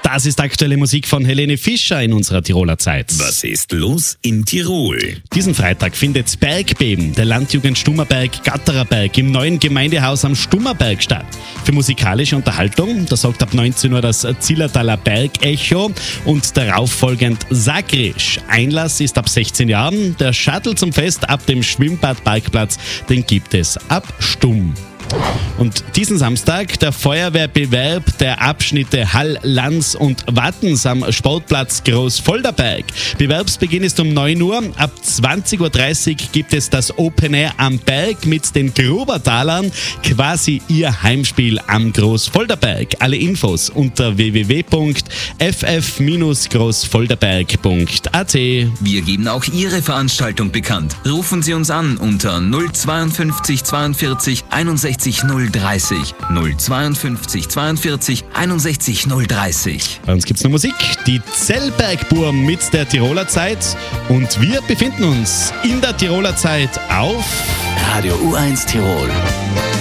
Das ist aktuelle Musik von Helene Fischer in unserer Tiroler Zeit. Was ist los in Tirol? Diesen Freitag findet Bergbeben der Landjugend Stummerberg Gatterer Berg im neuen Gemeindehaus am Stummerberg statt. Für musikalische Unterhaltung, da sorgt ab 19 Uhr das Zillertaler Bergecho und darauf folgend Sagrisch. Einlass ist ab 16 Jahren. Der Shuttle zum Fest ab dem Schwimmbadparkplatz, den gibt es ab Stumm. Und diesen Samstag der Feuerwehrbewerb der Abschnitte Hall, Lanz und Wattens am Sportplatz Großfolderberg. Bewerbsbeginn ist um 9 Uhr. Ab 20.30 Uhr gibt es das Open Air am Berg mit den Grubertalern, quasi ihr Heimspiel am Großfolderberg. Alle Infos unter www.ff-großfolderberg.at. Wir geben auch Ihre Veranstaltung bekannt. Rufen Sie uns an unter 052 42 61 030. 052 42 61 030. Bei uns gibt's noch Musik, die Zellbergburm mit der Tiroler Zeit und wir befinden uns in der Tiroler Zeit auf Radio U1 Tirol.